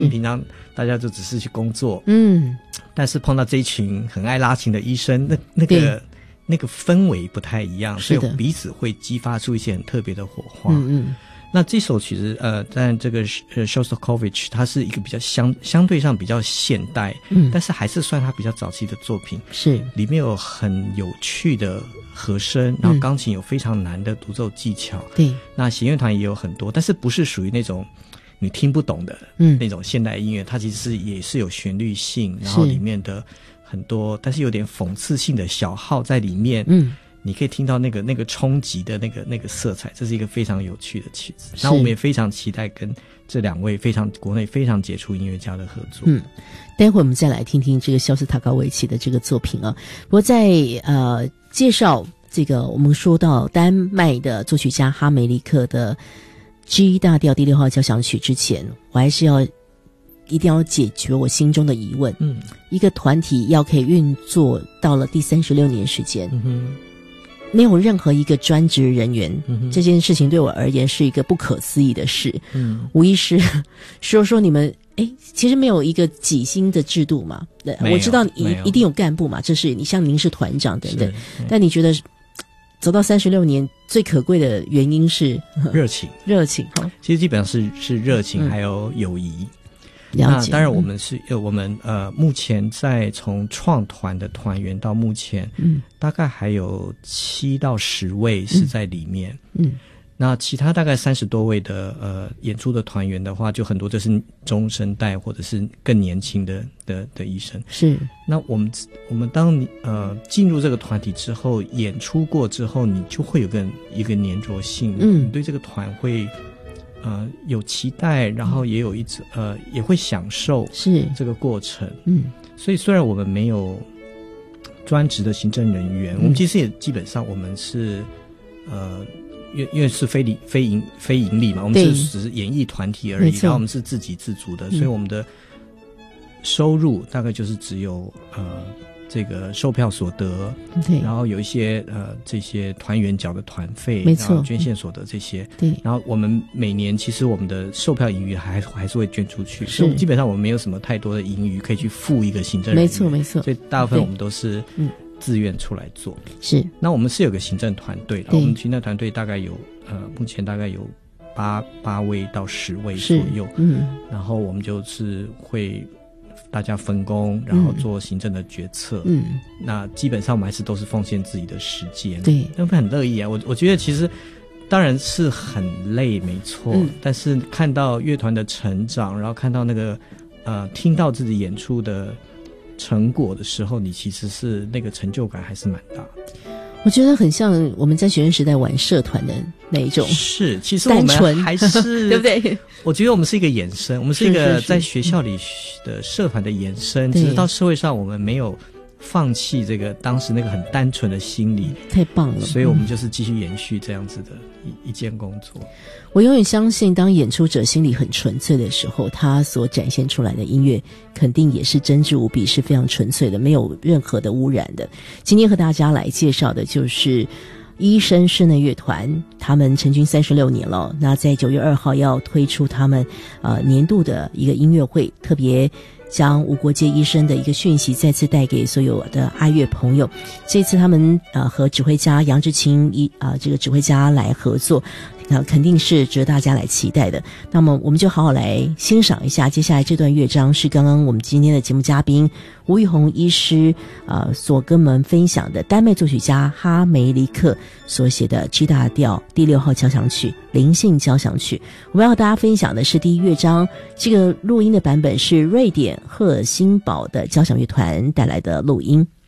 平常大家就只是去工作，但是碰到这一群很爱拉琴的医生，那个氛围不太一样，所以彼此会激发出一些很特别的火花。那这首曲子但这个Shostakovich 它是一个比较相对上比较现代，但是还是算它比较早期的作品，是里面有很有趣的和声，然后钢琴有非常难的独奏技巧，对，那弦乐团也有很多，但是不是属于那种你听不懂的那种现代音乐，它其实也是有旋律性，然后里面的很多但是有点讽刺性的小号在里面，你可以听到那个冲击的那个色彩，这是一个非常有趣的曲子。那我们也非常期待跟这两位国内非常杰出音乐家的合作。 待会我们再来听听这个肖斯塔科维奇的这个作品啊。不过在介绍这个我们说到丹麦的作曲家哈梅利克的 G 大调第6号交响曲之前，我还是一定要解决我心中的疑问。一个团体要可以运作到了第36年时间，没有任何一个专职人员，这件事情对我而言是一个不可思议的事。吴医师说你们其实没有一个几薪的制度嘛，我知道一定有干部嘛，这是你像您是团长等等，但你觉得走到36年最可贵的原因是热情其实基本上是热情还有友谊。那当然我们目前在从创团的团员到目前大概还有7到10位是在里面，那其他大概30多位的演出的团员的话，就很多就是中生代或者是更年轻的医生。是，那我们当你进入这个团体之后，演出过之后，你就会有一个粘着性，你对这个团会有期待，然后也有也会享受这个过程。所以虽然我们没有专职的行政人员，我们其实也基本上我们是因为是非盈利嘛，我们只是演艺团体而已，然后我们是自给自足的，所以我们的收入大概就是只有这个售票所得，然后有一些这些团员缴的团费，然后捐献所得这些，对，然后我们每年其实我们的售票盈余还是会捐出去，所以基本上我们没有什么太多的盈余可以去付一个行政人员，没错，所以大部分我们都是自愿出来做。是，那我们是有个行政团队的，我们行政团队大概有目前大概有8位到10位左右，然后我们就是会大家分工，然后做行政的决策。那基本上我们还是都是奉献自己的时间。对，那很乐意啊。我觉得其实当然是很累，没错。但是看到乐团的成长，然后看到那个听到自己演出的成果的时候，你其实是那个成就感还是蛮大的。 我觉得很像我们在学生时代玩社团的那一种， 是，其实我们还是对不对？ 我觉得我们是一个延伸，我们是一个在学校里的社团的延伸，只是到社会上我们没有放弃这个当时那个很单纯的心理。太棒了，所以我们就是继续延续这样子的一件工作。 我永远相信，当演出者心里很纯粹的时候，他所展现出来的音乐肯定也是真挚无比，是非常纯粹的，没有任何的污染的。今天和大家来介绍的就是医生室内乐团，他们成军36年了。那在9月2号要推出他们年度的一个音乐会，特别将无国界医生的一个讯息再次带给所有的爱乐朋友。这次他们和指挥家杨志清这个指挥家来合作，肯定是值得大家来期待的。那么我们就好好来欣赏一下接下来这段乐章，是刚刚我们今天的节目嘉宾吴玉红医师所跟我们分享的丹麦作曲家哈梅利克所写的 G 大调第6号交响曲灵性交响曲。我们要和大家分享的是第1乐章，这个录音的版本是瑞典赫尔辛堡的交响乐团带来的录音。